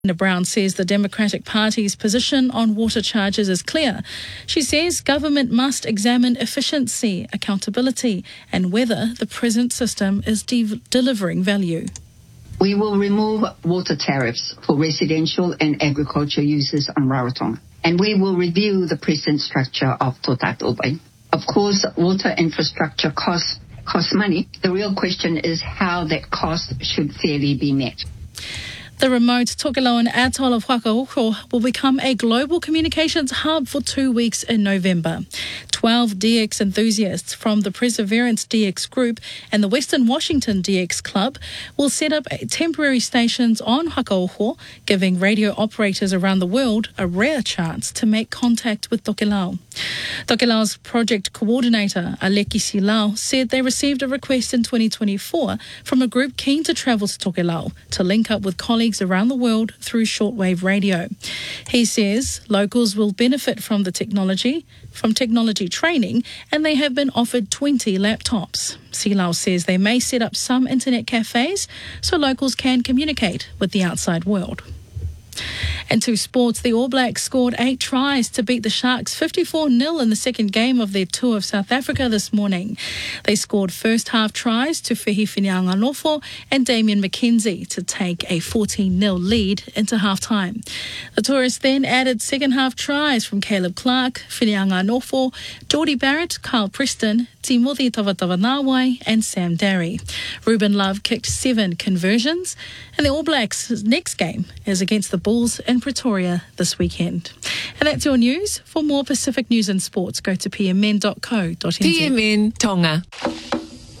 Nina Brown says the Democratic Party's position on water charges is clear. She says government must examine efficiency, accountability and whether the present system is delivering value. We will remove water tariffs for residential and agriculture users on Rarotonga, and we will review the present structure of Tōtātopai. Of course, water infrastructure costs money. The real question is how that cost should fairly be met. The remote Tokelauan atoll of Whakaoko will become a global communications hub for 2 weeks in November. 12 DX enthusiasts from the Perseverance DX Group and the Western Washington DX Club will set up temporary stations on Whakaoko, giving radio operators around the world a rare chance to make contact with Tokelau. Tokelau's project coordinator, Aleki Silau, said they received a request in 2024 from a group keen to travel to Tokelau to link up with colleagues around the world through shortwave radio. He says locals will benefit from technology training, and they have been offered 20 laptops. Silau says they may set up some internet cafes so locals can communicate with the outside world. And to sports, the All Blacks scored 8 tries to beat the Sharks 54-0 in the second game of their tour of South Africa this morning. They scored first half tries to Whihi Whinianganofo and Damien McKenzie to take a 14-0 lead into half-time. The tourists then added second half tries from Caleb Clark, Whinianganofo, Geordie Barrett, Kyle Preston, Timothy Tavatavanawai and Sam Darry. Ruben Love kicked 7 conversions, and the All Blacks' next game is against the Bulls in Pretoria this weekend. And that's your news. For more Pacific news and sports, go to pmn.co.nz. PMN Tonga.